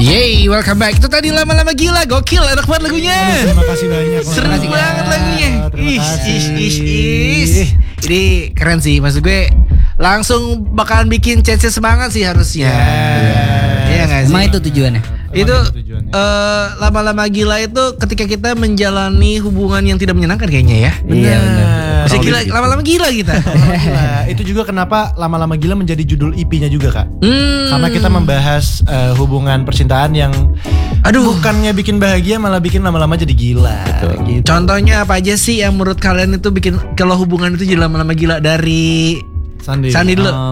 Yeay, welcome back. Itu tadi lama-lama gila, gokil, enak banget lagunya. Terima kasih banyak. Seru banget lagunya. Terima kasih. Is. Ini keren sih, maksud gue langsung bakalan bikin Cece semangat sih harusnya. Iya nggak sih? Emang itu tujuannya? Itu lama-lama gila itu ketika kita menjalani hubungan yang tidak menyenangkan kayaknya ya. Iya benar. Bisa gila, lama-lama gila kita. Gila. Itu juga kenapa lama-lama gila menjadi judul EP-nya juga, Kak. Karena kita membahas hubungan percintaan yang bukannya bikin bahagia malah bikin lama-lama jadi gila. Gitu. Contohnya apa aja sih yang menurut kalian itu bikin kalau hubungan itu jadi lama-lama gila dari Sandi dulu?